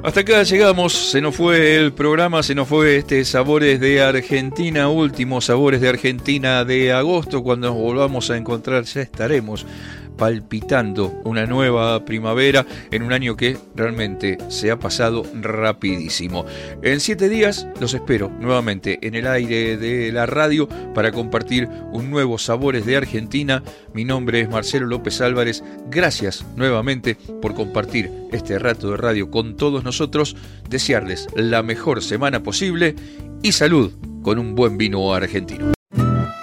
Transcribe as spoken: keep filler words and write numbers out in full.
Hasta acá llegamos, se nos fue el programa, se nos fue este Sabores de Argentina, últimos Sabores de Argentina de agosto. Cuando nos volvamos a encontrar ya estaremos palpitando una nueva primavera en un año que realmente se ha pasado rapidísimo. En siete días los espero nuevamente en el aire de la radio para compartir un nuevo Sabores de Argentina. Mi nombre es Marcelo López Álvarez. Gracias nuevamente por compartir este rato de radio con todos nosotros. Desearles la mejor semana posible y salud con un buen vino argentino.